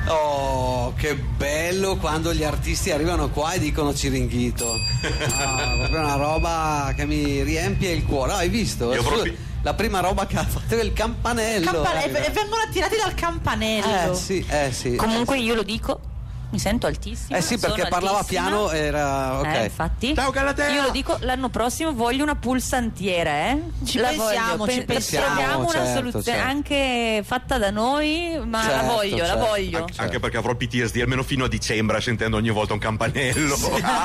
Oh, che bello quando gli artisti arrivano qua e dicono Ciringhito. Proprio una roba che mi riempie il cuore. Hai visto? La prima roba che ha fatto è il campanello. E vengono attirati dal campanello. Sì. Comunque io lo dico, mi sento altissima. Sì, perché parlava altissima. Piano, era ok. Infatti. Ciao Galatea! Io lo dico, l'anno prossimo voglio una pulsantiera, Ci pensiamo. Troviamo una soluzione certo. anche fatta da noi, ma Certo, la voglio. Anche perché avrò PTSD almeno fino a dicembre sentendo ogni volta un campanello.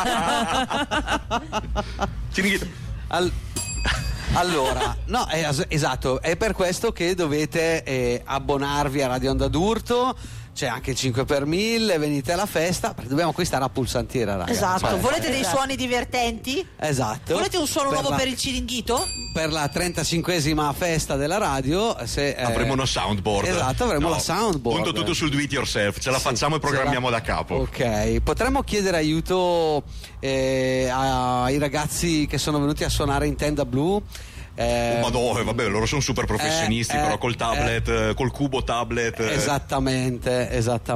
Ciringhito. Allora, no, esatto, è per questo che dovete abbonarvi a Radio Onda d'Urto. C'è anche il 5 per 1000, venite alla festa, perché dobbiamo acquistare la pulsantiera, ragazzi. Esatto, volete dei suoni divertenti? Esatto. Volete un suono nuovo per il Ciringhito? Per la 35esima festa della radio avremo una soundboard. Esatto, avremo la soundboard. Punto tutto sul do it yourself, ce la facciamo e programmiamo da capo. Ok, potremmo chiedere aiuto ai ragazzi che sono venuti a suonare in tenda blu. Ma no, vabbè, loro sono super professionisti, però col tablet, col cubo tablet. Esattamente.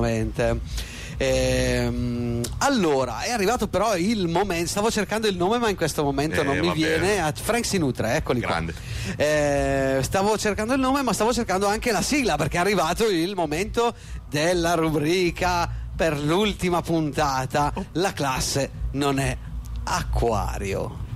Allora, è arrivato però il momento. Stavo cercando il nome, ma in questo momento non mi viene. Frank Sinatra, eccoli Grande. qua. Stavo cercando il nome, ma stavo cercando anche la sigla, perché è arrivato il momento della rubrica per l'ultima puntata. La classe non è acquario.